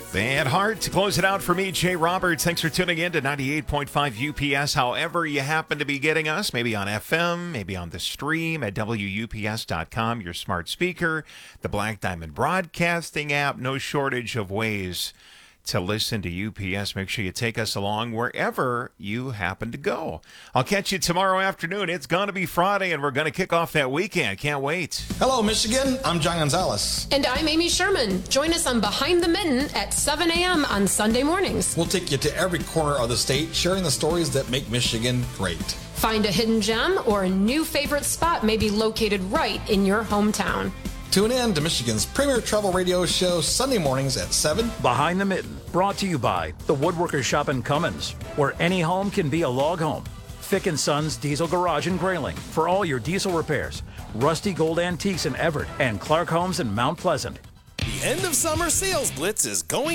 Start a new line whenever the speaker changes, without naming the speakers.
Van Hart to close it out for me, Jay Roberts. Thanks for tuning in to 98.5 UPS. However you happen to be getting us, maybe on FM, maybe on the stream at WUPS.com, your smart speaker, the Black Diamond Broadcasting app. No shortage of ways to listen to UPS. Make sure you take us along wherever you happen to go. I'll catch you tomorrow afternoon. It's going to be Friday, and we're going to kick off that weekend. Can't wait.
Hello, Michigan. I'm John Gonzalez.
And I'm Amy Sherman. Join us on Behind the Mitten at 7 a.m. on Sunday mornings.
We'll take you to every corner of the state, sharing the stories that make Michigan great.
Find a hidden gem or a new favorite spot may be located right in your hometown.
Tune in to Michigan's premier travel radio show Sunday mornings at 7.
Behind the Mitten, brought to you by the Woodworkers Shop in Cummins, where any home can be a log home. Fick & Sons Diesel Garage in Grayling for all your diesel repairs. Rusty Gold Antiques in Everett and Clark Homes in Mount Pleasant.
The end of summer sales blitz is going